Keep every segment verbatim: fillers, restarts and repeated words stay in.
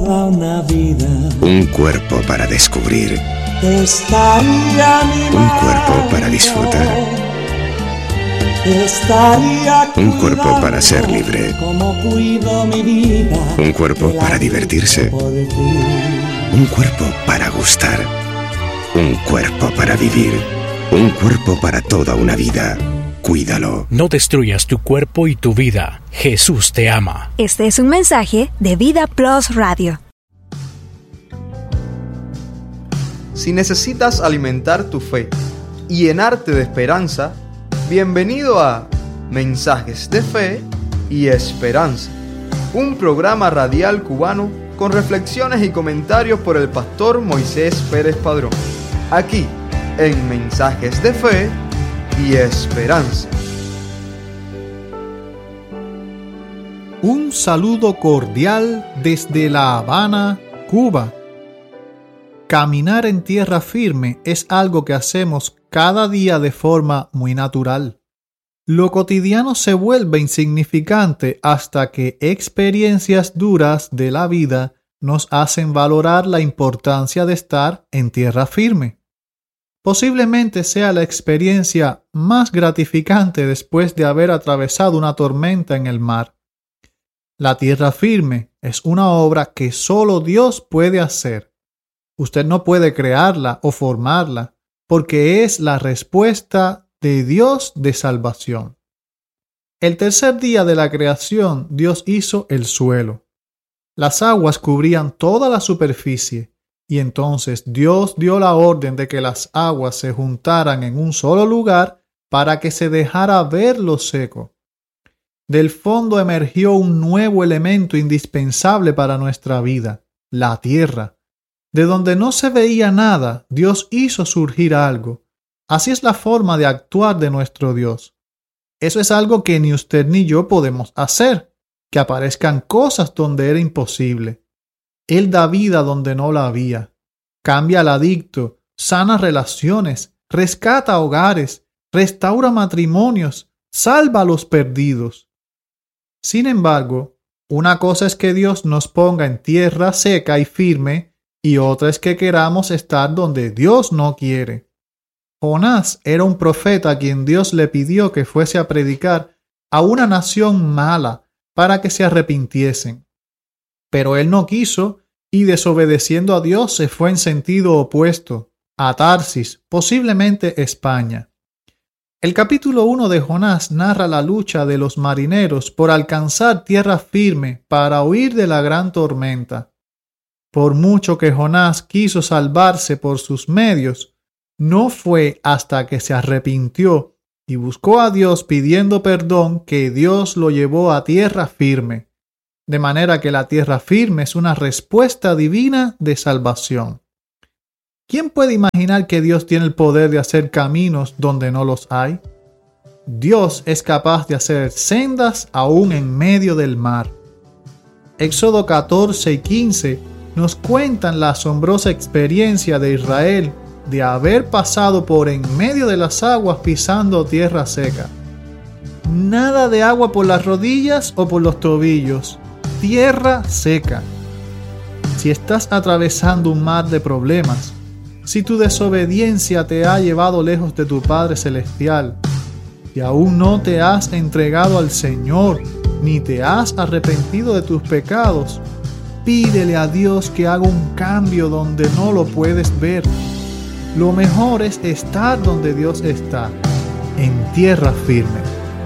toda una vida. Un cuerpo para descubrir. Estaría Un cuerpo para disfrutar. Estaría Un cuerpo para ser libre. Como cuido mi vida. Un cuerpo para divertirse. Un cuerpo para gustar. Un cuerpo para vivir. Un cuerpo para toda una vida. Cuídalo. No destruyas tu cuerpo y tu vida. Jesús te ama. Este es un mensaje de Vida Plus Radio. Si necesitas alimentar tu fe y llenarte de esperanza, bienvenido a Mensajes de Fe y Esperanza, un programa radial cubano con reflexiones y comentarios por el pastor Moisés Pérez Padrón, aquí en Mensajes de Fe y Esperanza. Un saludo cordial desde La Habana, Cuba. Caminar en tierra firme es algo que hacemos cada día de forma muy natural. Lo cotidiano se vuelve insignificante hasta que experiencias duras de la vida nos hacen valorar la importancia de estar en tierra firme. Posiblemente sea la experiencia más gratificante después de haber atravesado una tormenta en el mar. La tierra firme es una obra que solo Dios puede hacer. Usted no puede crearla o formarla, porque es la respuesta de Dios de salvación. El tercer día de la creación, Dios hizo el suelo. Las aguas cubrían toda la superficie, y entonces Dios dio la orden de que las aguas se juntaran en un solo lugar para que se dejara ver lo seco. Del fondo emergió un nuevo elemento indispensable para nuestra vida, la tierra. De donde no se veía nada, Dios hizo surgir algo. Así es la forma de actuar de nuestro Dios. Eso es algo que ni usted ni yo podemos hacer, que aparezcan cosas donde era imposible. Él da vida donde no la había, cambia al adicto, sana relaciones, rescata hogares, restaura matrimonios, salva a los perdidos. Sin embargo, una cosa es que Dios nos ponga en tierra seca y firme, y otra es que queramos estar donde Dios no quiere. Jonás era un profeta a quien Dios le pidió que fuese a predicar a una nación mala para que se arrepintiesen. Pero él no quiso y desobedeciendo a Dios se fue en sentido opuesto, a Tarsis, posiblemente España. El capítulo uno de Jonás narra la lucha de los marineros por alcanzar tierra firme para huir de la gran tormenta. Por mucho que Jonás quiso salvarse por sus medios, no fue hasta que se arrepintió y buscó a Dios pidiendo perdón que Dios lo llevó a tierra firme. De manera que la tierra firme es una respuesta divina de salvación. ¿Quién puede imaginar que Dios tiene el poder de hacer caminos donde no los hay? Dios es capaz de hacer sendas aún en medio del mar. Éxodo catorce y quince nos cuentan la asombrosa experiencia de Israel de haber pasado por en medio de las aguas pisando tierra seca. Nada de agua por las rodillas o por los tobillos. Tierra seca. Si estás atravesando un mar de problemas, si tu desobediencia te ha llevado lejos de tu Padre Celestial, si aún no te has entregado al Señor, ni te has arrepentido de tus pecados, pídele a Dios que haga un cambio donde no lo puedes ver. Lo mejor es estar donde Dios está, en tierra firme.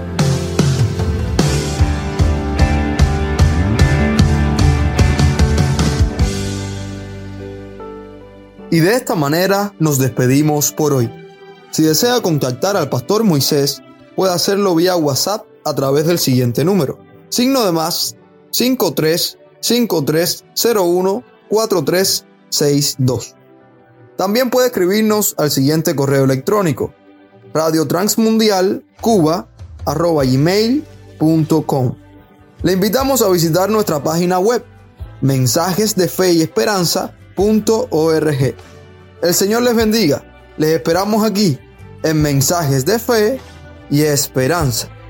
Y de esta manera nos despedimos por hoy. Si desea contactar al pastor Moisés, puede hacerlo vía WhatsApp a través del siguiente número. Signo de más cinco tres cinco tres cero uno cuatro tres seis dos. También puede escribirnos al siguiente correo electrónico: radiotransmundialcuba arroba gmail punto com. Le invitamos a visitar nuestra página web mensajes de fe y esperanza punto org. El Señor les bendiga. Les esperamos aquí en Mensajes de Fe y Esperanza.